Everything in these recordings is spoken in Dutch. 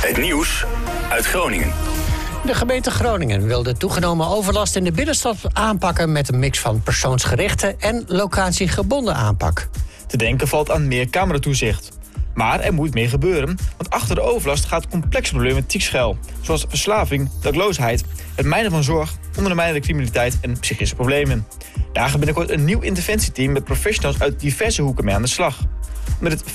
Het nieuws uit Groningen. De gemeente Groningen wil de toegenomen overlast in de binnenstad aanpakken met een mix van persoonsgerichte en locatiegebonden aanpak. Te denken valt aan meer cameratoezicht. Maar er moet meer gebeuren, want achter de overlast gaat complexe problematiek schuil. Zoals verslaving, dakloosheid, het mijden van zorg, ondermijnende criminaliteit en psychische problemen. Daar gaat binnenkort een nieuw interventieteam met professionals uit diverse hoeken mee aan de slag. Omdat het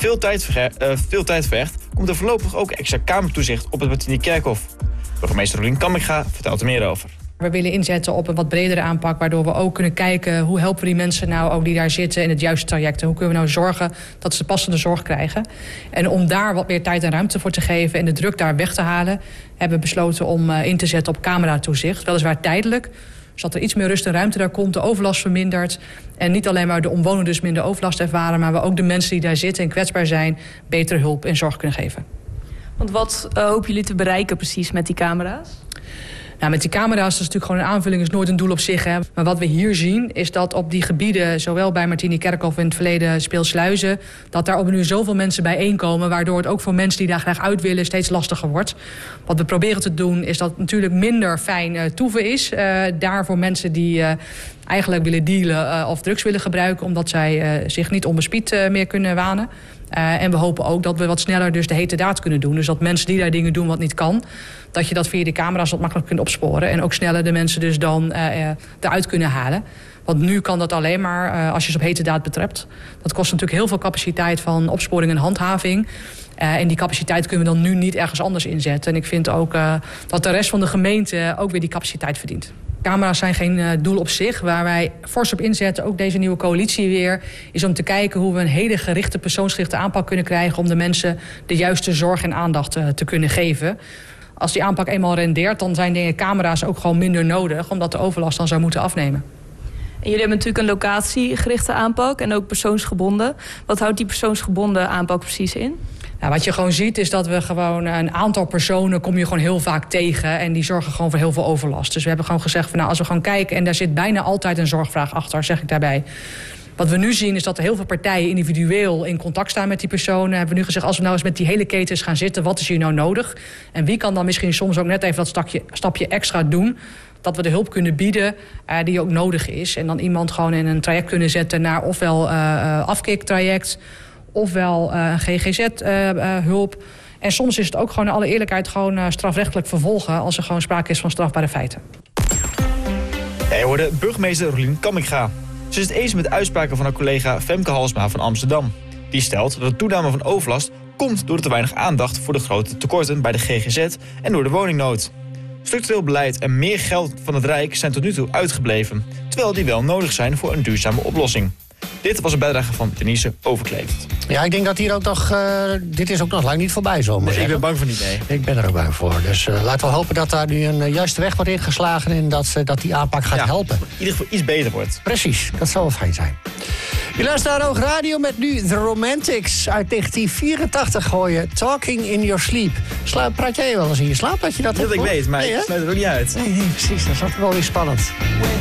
veel tijd vergt, komt er voorlopig ook extra kamertoezicht op het Martini-Kerkhof. Burgemeester Rolien Kamminga vertelt er meer over. We willen inzetten op een wat bredere aanpak, waardoor we ook kunnen kijken hoe helpen we die mensen nou ook die daar zitten in het juiste traject. En hoe kunnen we nou zorgen dat ze passende zorg krijgen. En om daar wat meer tijd en ruimte voor te geven en de druk daar weg te halen, hebben we besloten om in te zetten op cameratoezicht. Weliswaar tijdelijk, zodat er iets meer rust en ruimte daar komt, de overlast vermindert. En niet alleen maar de omwonenden dus minder overlast ervaren, maar we ook de mensen die daar zitten en kwetsbaar zijn betere hulp en zorg kunnen geven. Want wat hopen jullie te bereiken precies met die camera's? Nou, met die camera's is natuurlijk gewoon een aanvulling, is nooit een doel op zich. Hè. Maar wat we hier zien is dat op die gebieden, zowel bij Martini-Kerkhof in het verleden Speelsluizen, dat daar op nu zoveel mensen bijeenkomen, waardoor het ook voor mensen die daar graag uit willen steeds lastiger wordt. Wat we proberen te doen is dat het natuurlijk minder fijn toeven is. Daar voor mensen die eigenlijk willen dealen of drugs willen gebruiken, omdat zij zich niet onbespied meer kunnen wanen. En we hopen ook dat we wat sneller dus de hete daad kunnen doen. Dus dat mensen die daar dingen doen wat niet kan, dat je dat via de camera's wat makkelijker kunt opsporen. En ook sneller de mensen dus dan eruit kunnen halen. Want nu kan dat alleen maar als je ze op hete daad betrapt. Dat kost natuurlijk heel veel capaciteit van opsporing en handhaving. En die capaciteit kunnen we dan nu niet ergens anders inzetten. En ik vind ook dat de rest van de gemeente ook weer die capaciteit verdient. Camera's zijn geen doel op zich. Waar wij fors op inzetten, ook deze nieuwe coalitie weer, is om te kijken hoe we een hele gerichte persoonsgerichte aanpak kunnen krijgen om de mensen de juiste zorg en aandacht te kunnen geven. Als die aanpak eenmaal rendeert, dan zijn de camera's ook gewoon minder nodig, omdat de overlast dan zou moeten afnemen. En jullie hebben natuurlijk een locatiegerichte aanpak en ook persoonsgebonden. Wat houdt die persoonsgebonden aanpak precies in? Nou, wat je gewoon ziet is dat we gewoon een aantal personen kom je gewoon heel vaak tegen en die zorgen gewoon voor heel veel overlast. Dus we hebben gewoon gezegd van nou, als we gewoon kijken en daar zit bijna altijd een zorgvraag achter, zeg ik daarbij. Wat we nu zien is dat er heel veel partijen individueel in contact staan met die personen. Hebben we nu gezegd, als we nou eens met die hele ketens gaan zitten, wat is hier nou nodig? En wie kan dan misschien soms ook net even dat stapje extra doen, dat we de hulp kunnen bieden die ook nodig is. En dan iemand gewoon in een traject kunnen zetten naar ofwel afkiktraject, ofwel GGZ-hulp. En soms is het ook gewoon in alle eerlijkheid gewoon strafrechtelijk vervolgen als er gewoon sprake is van strafbare feiten. Hij hoorde burgemeester Rolien Kamminga. Ze is het eens met de uitspraken van haar collega Femke Halsma van Amsterdam. Die stelt dat de toename van overlast komt door de te weinig aandacht voor de grote tekorten bij de GGZ en door de woningnood. Structureel beleid en meer geld van het Rijk zijn tot nu toe uitgebleven, terwijl die wel nodig zijn voor een duurzame oplossing. Dit was een bijdrage van Denise Overkleeft. Ja, ik denk dat hier ook nog, dit is ook nog lang niet voorbij zo. Nee, ik ben bang voor niet, nee. Ik ben er ook bang voor. Dus laten we hopen dat daar nu een juiste weg wordt ingeslagen en dat die aanpak gaat helpen. In ieder geval iets beter wordt. Precies, dat zou wel fijn zijn. Je luistert naar Oog Radio met nu The Romantics uit 1984 hoor je Talking in Your Sleep. Praat jij wel eens in je slaap dat je dat hebt? Dat ik weet, maar ik sluit het ook niet uit. Nee, precies, dat is altijd wel weer spannend.